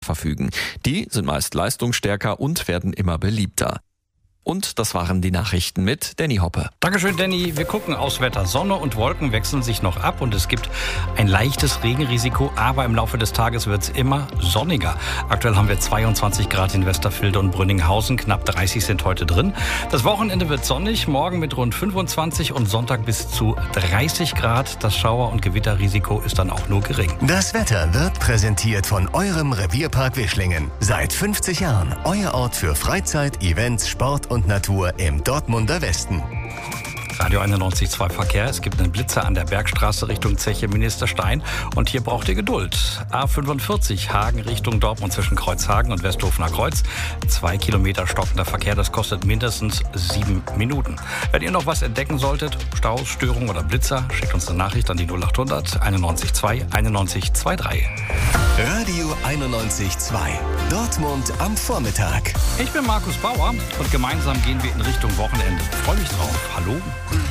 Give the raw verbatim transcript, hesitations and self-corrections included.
verfügen. Die sind meist leistungsstärker und werden immer beliebter. Und das waren die Nachrichten mit Danny Hoppe. Dankeschön, Danny. Wir gucken aufs Wetter. Sonne und Wolken wechseln sich noch ab und es gibt ein leichtes Regenrisiko, aber im Laufe des Tages wird es immer sonniger. Aktuell haben wir zweiundzwanzig Grad in Westerfelde und Brünninghausen, knapp dreißig sind heute drin. Das Wochenende wird sonnig, morgen mit rund fünfundzwanzig und Sonntag bis zu dreißig Grad. Das Schauer- und Gewitterrisiko ist dann auch nur gering. Das Wetter wird präsentiert von eurem Revierpark Wischlingen. Seit fünfzig Jahren euer Ort für Freizeit, Events, Sport und Natur im Dortmunder Westen. Radio einundneunzig Komma zwei Verkehr. Es gibt einen Blitzer an der Bergstraße Richtung Zeche Ministerstein und hier braucht ihr Geduld. A fünfundvierzig Hagen Richtung Dortmund zwischen Kreuzhagen und Westhofener Kreuz. Zwei Kilometer stockender Verkehr, das kostet mindestens sieben Minuten. Wenn ihr noch was entdecken solltet, Staus, Störungen oder Blitzer, schickt uns eine Nachricht an die null achthundert einundneunzig zwei einundneunzig zweiunddreißig. Radio einundneunzig Komma zwei. Dortmund am Vormittag. Ich bin Markus Bauer und gemeinsam gehen wir in Richtung Wochenende. Ich freue mich drauf. Hallo.